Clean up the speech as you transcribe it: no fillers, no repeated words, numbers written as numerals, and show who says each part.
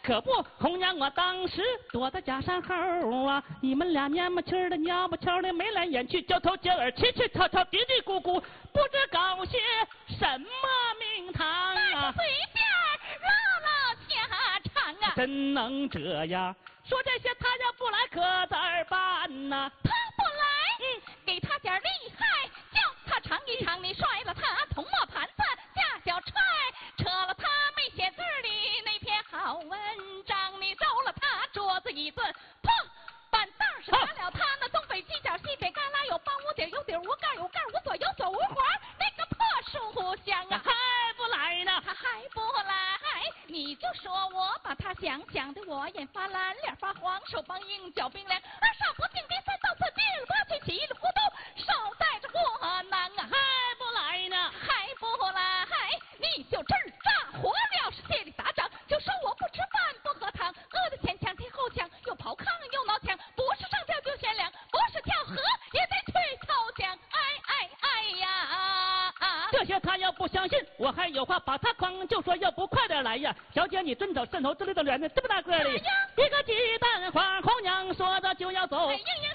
Speaker 1: 可不，红娘我当时躲在家山后啊，你们俩蔫不气的蔫不悄的眉来眼去，交头接耳，气气吵吵，嘀嘀咕咕，不知搞些什么名堂啊！
Speaker 2: 随便唠唠下场啊！
Speaker 1: 真能这样说这些，他要不来可咋办呢？
Speaker 2: 他不来，给他点厉害，叫他尝一尝，你摔了他铜磨盘子，架脚踹，扯了他没写字里那篇好文章，你揉了他桌子椅子，砰！板凳是打了他那东北犄角西北旮旯，有帮无底有底无盖有盖无锁有锁无环，那个破书箱啊，
Speaker 1: 还不来呢？
Speaker 2: 他还不来，你就说我把他想的我眼发蓝脸发黄，手帮硬脚冰凉，二少不敬别三到四进了过去起了咕嘟，手带着货囊啊，
Speaker 1: 还不来呢？
Speaker 2: 还不来，你就这儿炸活了，是借力打掌，就说我不吃饭不喝汤，饿得前墙贴后墙，又刨炕又挠墙，不是上吊就贤良，不是跳河也得退头奖，哎呀！
Speaker 1: 这些他要不相信，我还有话把他诓，就说要不快点来呀！小姐，你真瞅渗透之类的脸呢，这么大个的，一个鸡蛋花，红娘说着就要走，
Speaker 2: 硬